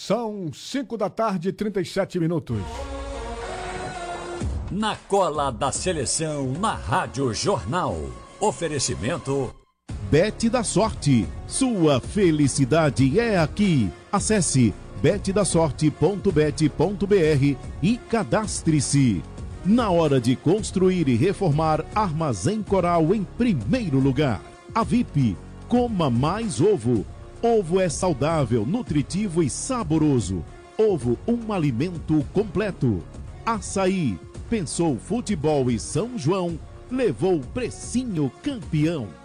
São 5 da tarde, 37 minutos. Na cola da seleção, na Rádio Jornal. Oferecimento Bet da Sorte. Sua felicidade é aqui. Acesse betdasorte.bet.br e cadastre-se. Na hora de construir e reformar, Armazém Coral em primeiro lugar. A VIP, coma mais ovo. Ovo é saudável, nutritivo e saboroso. Ovo, um alimento completo. Açaí, pensou futebol e São João, levou precinho campeão.